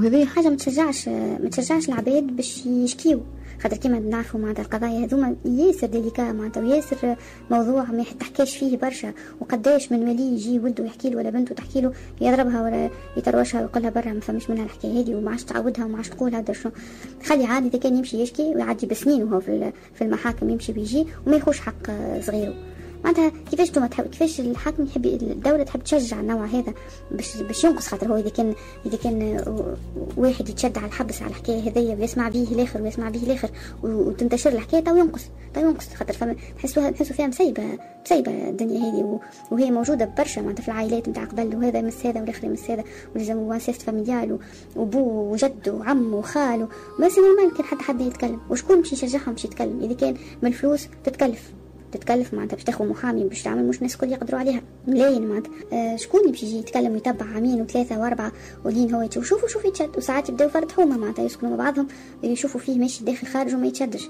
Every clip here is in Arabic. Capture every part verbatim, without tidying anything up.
وهذه حاجه ما تشجعش ما تشجعش العباد باش يشكيو، خاطر كيما نعرفوا معناتها القضايا هذوما ياسر ديليكا معناتها وياسر موضوع ما تحكيش فيه برشا، وقداش من ولي يجي ولده يحكي له ولا بنته تحكي له يضربها ولا يتروشها ويقولها برا ما فمش منها الحكايه هذه وما عادش تعودها وما عادش تقولها درا شنو. خلي عادي اذا كان يمشي يشكي ويعدي بسنين وهو في في المحاكم يمشي ويجي وما يخوش حق صغيره. معناتها كيفاش توما تحب كيفاش الحاكم يحب الدوله تحب تشجع النوع هذا باش باش ينقص، خاطر هو اذا كان اذا كان واحد يتشد على الحبس على الحكايه هذيا ويسمع به الاخر ويسمع به الاخر وتنتشر الحكايه تو ينقص تو ينقص خاطر فما تحسوها تحسوا فيها مسيبه مسيبه الدنيا هذه، وهي موجوده برشا معناتها في العائلات نتاع قبل، وهذا يمس هذا والاخر يمس هذا ولازم وانسيست فاميليال وابوه وجده وعم وخاله، بس ما يمكن حتى حد يتكلم. وشكون باش يشجعهم باش يتكلم اذا كان من الفلوس تتكلف تتكلف معناتها باش تاخذ محامي باش تعمل مش ناس كل يقدروا عليها ملايين معناتها. آه شكون اللي باش يجي يتكلم ويتبع عامين وثلاثه واربعه ولين هو يشوف شوفوا شوف يتشد، وساعات يبداو فرد حومه معناتها يسكنوا مع بعضهم يشوفوا فيه ماشي داخل خارج وما يتشدش.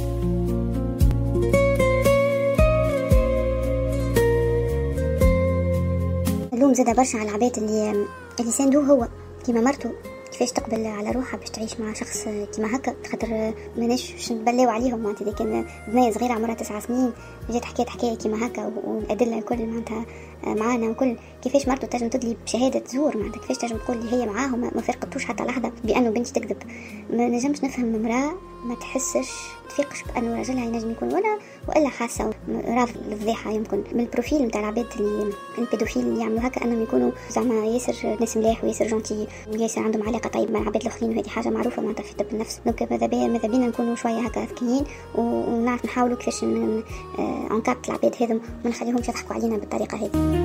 اللوم زاد برشا على العباد اللي اللي ساندوه هو كيما مرته كيفاش تقبل على روحها باش تعيش مع شخص كيما هكا، خاطر ماناش باش نبلاو عليهم معناتها اذا كان بنيه صغيره عمرها تسع سنين جات حكايه حكايه كيما هكا والادله الكل معناتها معانا وكل كيفاش مرته تنجم تدلي بشهاده زور معناتها كيفاش تنجم تقول لي هي معاه ما فرقتوش حتى لحظه بانه بنتي تكذب. ما نجمش نفهم امراه ما تحسش تفيقش بانه راجلها ينجم يكون ولا والا حاسه رافض الفضيحه. يمكن من البروفيل نتاع العباد اللي البيدوفيل اللي يعملوا هكا انهم يكونوا زعما ياسر ناس ملاح وياسر جونتي وياسر عندهم علاقه طيب مع العباد الاخرين، وهذه حاجه معروفه معناتها في طب النفس. دونك ماذا بينا ماذا بينا نكونوا شويه هكا ذكيين ونعرف نحاولوا كيفاش انكابت العباد هذم وما نخليهمش يضحكوا علينا بالطريقه هذه.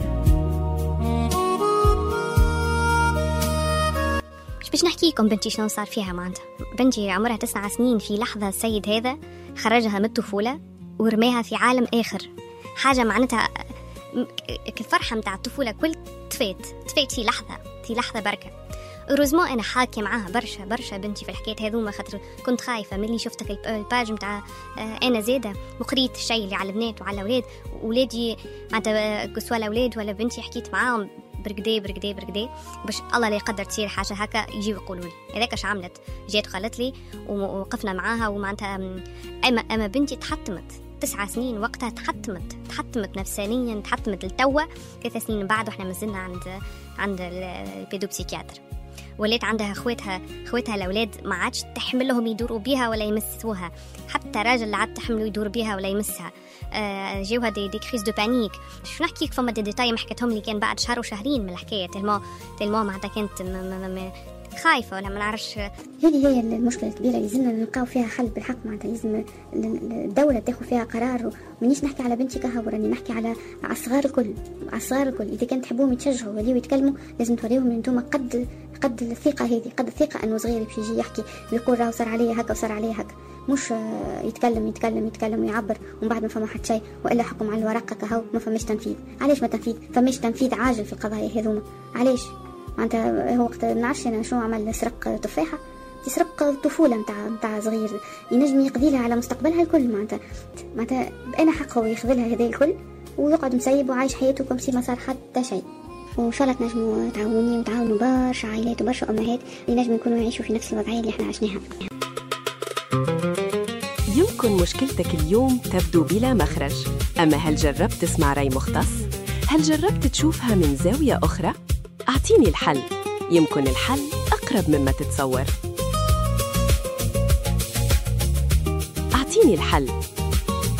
باش نحكي لكم بنتي شنو صار فيها معناتها. بنتي عمرها تسع سنين في لحظة السيد هذا خرجها من الطفولة ورماها في عالم آخر، حاجة معناتها كفرحة متاع الطفولة كل تفات تفات في لحظة في لحظة بركة. روزمو أنا حاكي معاها برشا برشا بنتي في الحكاية هذوما، خاطر كنت خايفة ملي شفتك الباج متاع أنا زيادة وقريت الشيء اللي على البنات وعلى الأولاد ولادي معناتها سواء الأولاد ولا بنتي حكيت معاهم برقدي برقدي برقدي باش الله لا يقدر تصير حاجه هكا يجيو يقولوا لي هذاك اش عملت. جات قالت لي ووقفنا معاها ومعناتها اما اما بنتي تحطمت تسعة سنين وقتها تحطمت تحطمت نفسانيا تحطمت لتوا ثلاث سنين بعد واحنا مازلنا عند عند البيدوبسيكياتر. ولات عندها خواتها خواتها الاولاد ما عادش تحملهم يدوروا بيها ولا يمسوها، حتى راجل اللي عاد تحمله يدور بيها ولا يمسها. آه جاوها دي, دي كريز دو بانيك. شو نحكي لك فما دي ديتاي ما حكيتهم لي كان بعد شهر وشهرين من الحكايه تلمو تلمو معناتها كانت م م م خايفه ولا ما نعرفش. هذه هي المشكله الكبيره لازمنا نلقاو فيها حل بالحق معناتها لازم الدوله تاخذ فيها قرار. ومانيش نحكي على بنتي كهو راني نحكي على على الصغار الكل على الصغار الكل. اذا كان تحبوهم يتشجعوا وليو يتكلموا لازم توريهم انتم قد قد الثقه هذه قد الثقه انه صغير باش يجي يحكي ويقول راه صار عليه هكا وصار عليه هكا، مش يتكلم يتكلم يتكلم ويعبر ومن بعد ما فما حد شيء والا حكم على الورقه كهو ما فماش تنفيذ. علاش ما تنفيذ؟ فماش تنفيذ عاجل في القضايا هذوما. علاش معناتها هو وقت نعرفش انا شنو عمل سرق تفاحه يسرق الطفوله نتاع نتاع صغير ينجم يقضي لها على مستقبلها الكل. معناتها معناتها بأنا حقه ياخذ لها هذا الكل ويقعد مسيب وعايش حياته كم سي ما صار حتى شيء. وان شاء الله تنجموا تعاوني وتعاونوا برشا عائلات وبرشا امهات اللي نجم يكونوا يعيشوا في نفس الوضعيه اللي احنا عشناها. يمكن مشكلتك اليوم تبدو بلا مخرج، اما هل جربت تسمع رأي مختص؟ هل جربت تشوفها من زاويه اخرى؟ اعطيني الحل، يمكن الحل اقرب مما تتصور. اعطيني الحل